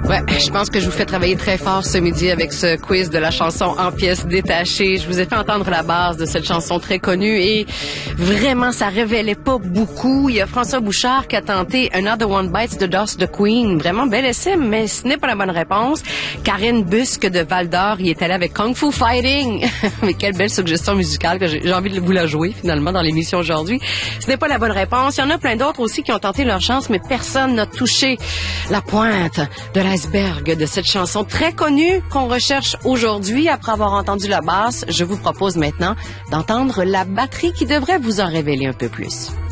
Ouais, je pense que je vous fais travailler très fort ce midi avec ce quiz de la chanson en pièces détachées. Je vous ai fait entendre la base de cette chanson très connue et vraiment, ça révélait pas beaucoup. Il y a François Bouchard qui a tenté Another One Bites the Dust de Queen. Vraiment bel essai, mais ce n'est pas la bonne réponse. Karine Busque de Val-d'Or y est allée avec Kung Fu Fighting. Mais quelle belle suggestion musicale que j'ai envie de vous la jouer finalement dans l'émission aujourd'hui. Ce n'est pas la bonne réponse. Il y en a plein d'autres aussi qui ont tenté leur chance, mais personne n'a touché la pointe de l'iceberg de cette chanson très connue qu'on recherche aujourd'hui. Après avoir entendu la basse, je vous propose maintenant d'entendre la batterie qui devrait vous en révéler un peu plus.